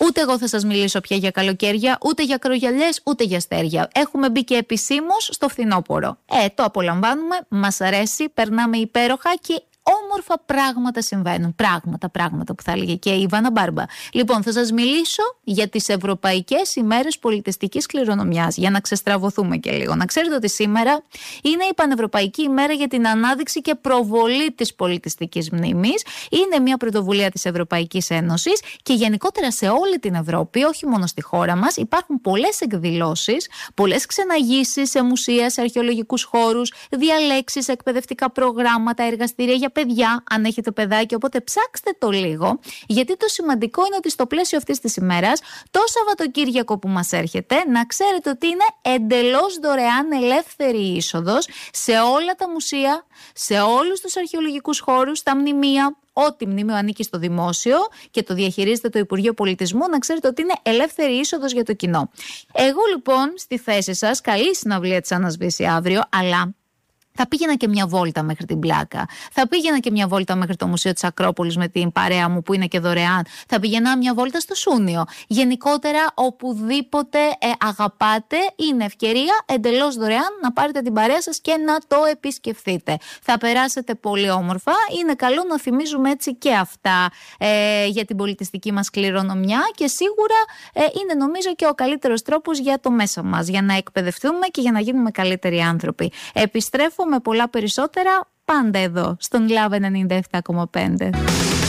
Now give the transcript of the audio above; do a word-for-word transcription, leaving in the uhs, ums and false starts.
Ούτε εγώ θα σας μιλήσω πια για καλοκαίρια, ούτε για κρογιαλιές, ούτε για αστέρια. Έχουμε μπει και επισήμως στο φθινόπωρο. Ε, το απολαμβάνουμε, μας αρέσει, περνάμε υπέροχα και όμορφα πράγματα συμβαίνουν. Πράγματα, πράγματα που θα έλεγε και η Ιβάνα Μπάρμπα. Λοιπόν, θα σας μιλήσω για τις Ευρωπαϊκές ημέρες πολιτιστικής κληρονομιάς, για να ξεστραβωθούμε και λίγο. Να ξέρετε ότι σήμερα είναι η Πανευρωπαϊκή ημέρα για την ανάδειξη και προβολή της πολιτιστικής μνήμης. Είναι μια πρωτοβουλία της Ευρωπαϊκής Ένωσης και γενικότερα σε όλη την Ευρώπη, όχι μόνο στη χώρα μας, υπάρχουν πολλές εκδηλώσεις, πολλές ξεναγήσεις σε μουσεία, σε αρχαιολογικούς χώρους, διαλέξεις, εκπαιδευτικά προγράμματα, εργαστήρια για παιδιά, αν έχετε παιδάκι, οπότε ψάξτε το λίγο, γιατί το σημαντικό είναι ότι στο πλαίσιο αυτής της ημέρας, το Σαββατοκύριακο που μας έρχεται, να ξέρετε ότι είναι εντελώς δωρεάν ελεύθερη είσοδος σε όλα τα μουσεία, σε όλους τους αρχαιολογικούς χώρους, τα μνημεία. Ό,τι μνημείο ανήκει στο δημόσιο και το διαχειρίζεται το Υπουργείο Πολιτισμού, να ξέρετε ότι είναι ελεύθερη είσοδος για το κοινό. Εγώ λοιπόν στη θέση σας, καλή συναυλία της Άννας Βύση αύριο, αλλά θα πήγαινα και μια βόλτα μέχρι την Πλάκα. Θα πήγαινα και μια βόλτα μέχρι το Μουσείο της Ακρόπολης με την παρέα μου που είναι και δωρεάν. Θα πήγαινα μια βόλτα στο Σούνιο. Γενικότερα, οπουδήποτε ε, αγαπάτε, είναι ευκαιρία εντελώς δωρεάν να πάρετε την παρέα σας και να το επισκεφθείτε. Θα περάσετε πολύ όμορφα. Είναι καλό να θυμίζουμε έτσι και αυτά ε, για την πολιτιστική μας κληρονομιά και σίγουρα ε, είναι νομίζω και ο καλύτερος τρόπος για το μέσα μας, για να εκπαιδευτούμε και για να γίνουμε καλύτεροι άνθρωποι. Επιστρέφω με πολλά περισσότερα πάντα εδώ στον Love ενενήντα επτά κόμμα πέντε.